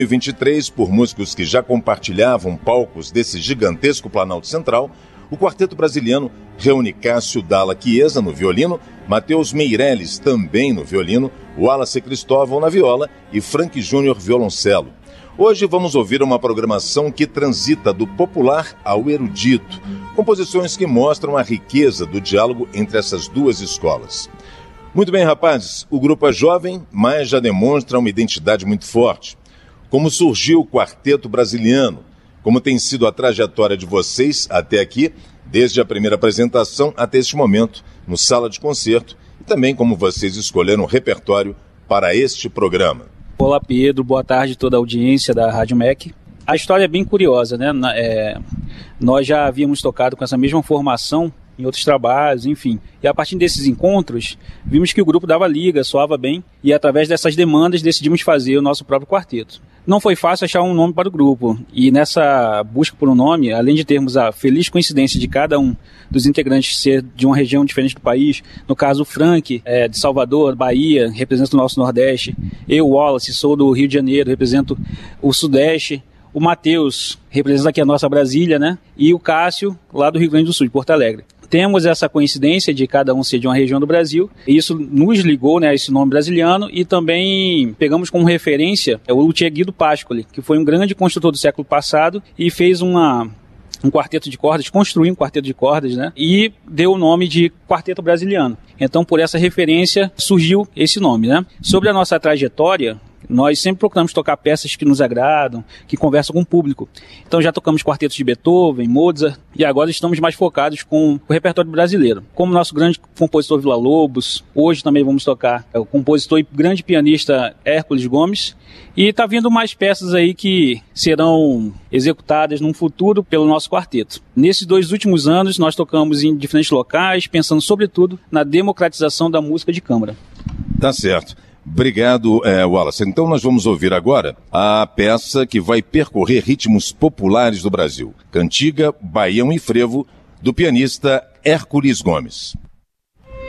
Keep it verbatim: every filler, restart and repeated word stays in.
e vinte e três, por músicos que já compartilhavam palcos desse gigantesco Planalto Central, o Quarteto Brasiliano reúne Cássio Dalla Chiesa no violino, Matheus Meirelles também no violino, Wallace Cristóvão na viola e Frank Júnior violoncelo. Hoje vamos ouvir uma programação que transita do popular ao erudito, composições que mostram a riqueza do diálogo entre essas duas escolas. Muito bem, rapazes, o grupo é jovem, mas já demonstra uma identidade muito forte. Como surgiu o Quarteto Brasiliano? Como tem sido a trajetória de vocês até aqui, desde a primeira apresentação até este momento, no Sala de Concerto, e também como vocês escolheram o repertório para este programa. Olá, Pedro, boa tarde a toda a audiência da Rádio M E C. A história é bem curiosa, né? É, nós já havíamos tocado com essa mesma formação em outros trabalhos, enfim. E a partir desses encontros, vimos que o grupo dava liga, soava bem, e através dessas demandas decidimos fazer o nosso próprio quarteto. Não foi fácil achar um nome para o grupo, e nessa busca por um nome, além de termos a feliz coincidência de cada um dos integrantes ser de uma região diferente do país, no caso o Frank, é, de Salvador, Bahia, representa o nosso Nordeste, eu, Wallace, sou do Rio de Janeiro, represento o Sudeste, o Matheus representa aqui a nossa Brasília, né? E o Cássio, lá do Rio Grande do Sul, de Porto Alegre. Temos essa coincidência de cada um ser de uma região do Brasil, e isso nos ligou, né, a esse nome brasiliano, e também pegamos como referência o luthier Guido Pascoli, que foi um grande construtor do século passado e fez uma, um quarteto de cordas, construiu um quarteto de cordas, né, e deu o nome de Quarteto Brasiliano. Então, por essa referência, surgiu esse nome, né. Sobre a nossa trajetória, nós sempre procuramos tocar peças que nos agradam, que conversam com o público. Então já tocamos quartetos de Beethoven, Mozart, e agora estamos mais focados com o repertório brasileiro. Como nosso grande compositor Villa-Lobos, hoje também vamos tocar o compositor e grande pianista Hércules Gomes, e está vindo mais peças aí que serão executadas num futuro pelo nosso quarteto. Nesses dois últimos anos nós tocamos em diferentes locais, pensando sobretudo na democratização da música de câmara. Tá certo. Obrigado, é, Wallace. Então nós vamos ouvir agora a peça que vai percorrer ritmos populares do Brasil. Cantiga, Baião e Frevo, do pianista Hércules Gomes.